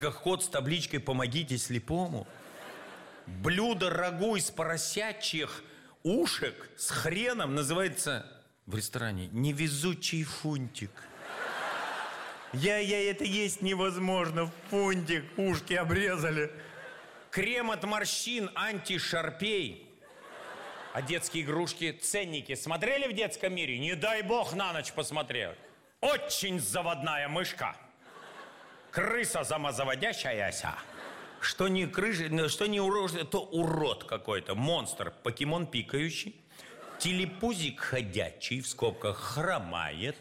Ход с табличкой «Помогите слепому». Блюдо рагу из поросячьих ушек с хреном называется в ресторане «Невезучий фунтик». Это есть невозможно. Фунтик, ушки обрезали. Крем от морщин антишарпей. А детские игрушки, ценники смотрели в детском мире? Не дай бог на ночь посмотрел. Очень заводная мышка. Крыса самозаводящаяся. Что не крыша, что не урод, то урод какой-то. Монстр, покемон пикающий. Телепузик ходячий, в скобках, хромает.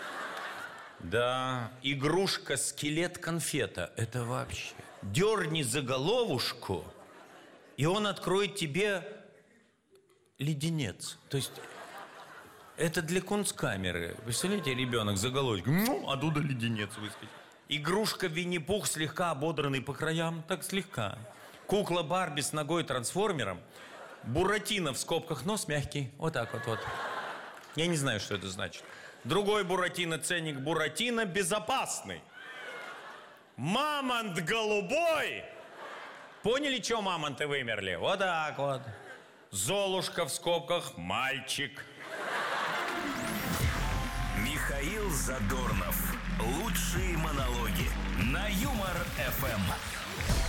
Да, игрушка-скелет конфета. Это вообще. Дерни за головушку, и он откроет тебе леденец. То есть это для кунсткамеры. Представляете, ребенок за головочку, оттуда леденец выскочит. Игрушка Винни-Пух, слегка ободранный по краям, так слегка. Кукла Барби с ногой-трансформером. Буратино, в скобках, нос мягкий. Вот так вот. Я не знаю, что это значит. Другой Буратино, ценник Буратино безопасный. Мамонт голубой. Поняли, что мамонты вымерли? Вот так вот. Золушка, в скобках, мальчик. Михаил Задорнов. Лучшие монологи на Юмор ФМ.